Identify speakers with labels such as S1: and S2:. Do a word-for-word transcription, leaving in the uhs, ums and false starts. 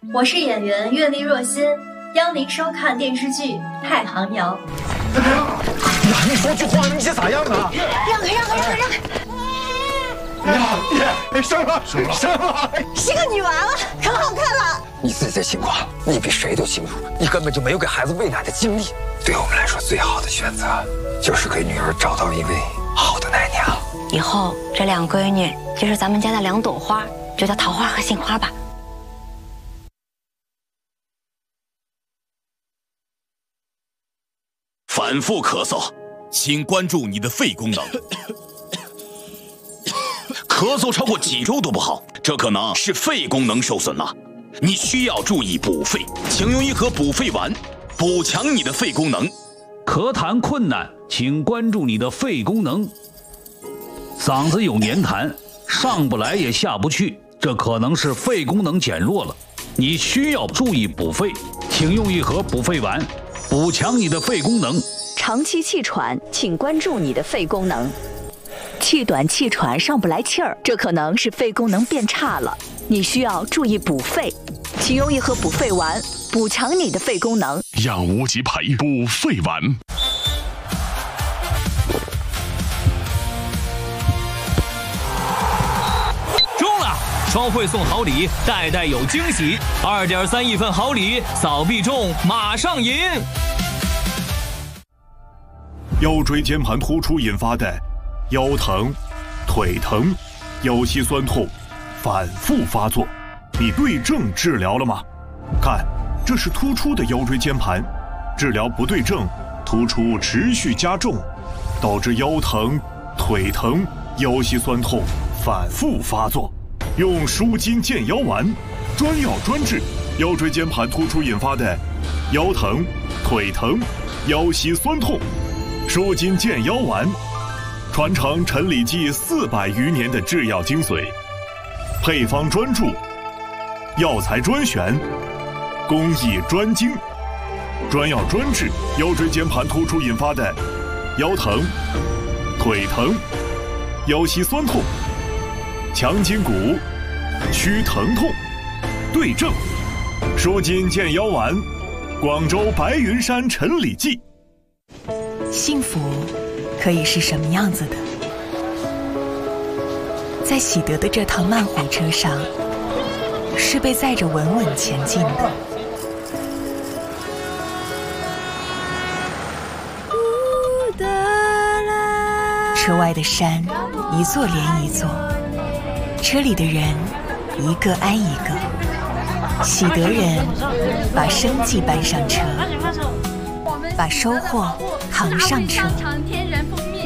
S1: 我是演员阅历若欣，邀您收看电视剧《太行谣》。
S2: 呀，你说句话，你这咋样啊？
S3: 让开，让开，让开，让开！
S2: 呀，爹，生了，生了，生了！
S3: 是个女娃娃，可好看了。
S4: 你自己的情况，你比谁都清楚，你根本就没有给孩子喂奶的经历。对我们来说，最好的选择就是给女儿找到一位好的奶娘。
S5: 以后这两闺女就是咱们家的两朵花，就叫桃花和杏花吧。
S6: 反复咳嗽，请关注你的肺功能。咳嗽超过几周都不好，这可能是肺功能受损了。你需要注意补肺，请用一盒补肺丸，补强你的肺功能。
S7: 咳痰困难，请关注你的肺功能。嗓子有黏痰，上不来也下不去，这可能是肺功能减弱了。你需要注意补肺，请用一盒补肺丸，补强你的肺功能。
S8: 长期气喘，请关注你的肺功能。气短气喘上不来气儿，这可能是肺功能变差了，你需要注意补肺，请用一盒补肺丸，补强你的肺功能。
S9: 养无极培补肺丸。
S10: 中了！双汇送好礼，代代有惊喜，二点三亿份好礼，扫必中，马上赢！
S9: 腰椎间盘突出引发的腰疼、腿疼、腰膝酸痛反复发作，你对症治疗了吗？看，这是突出的腰椎间盘，治疗不对症，突出持续加重，导致腰疼、腿疼、腰膝酸痛反复发作。用舒筋健腰丸，专药专治腰椎间盘突出引发的腰疼、腿疼、腰膝酸痛。舒筋健腰丸，传承陈李济四百余年的制药精髓，配方专注，药材专选，工艺专精，专药专治腰椎间盘突出引发的腰疼、腿疼、腰膝酸痛，强筋骨，祛疼痛，对症，舒筋健腰丸，广州白云山陈李济。
S11: 幸福可以是什么样子的？在喜得的这趟慢火车上，是被载着稳稳前进的。车外的山一座连一座，车里的人一个挨一个。喜得人把生计搬上车，把收获扛上车。
S12: 天然蜂蜜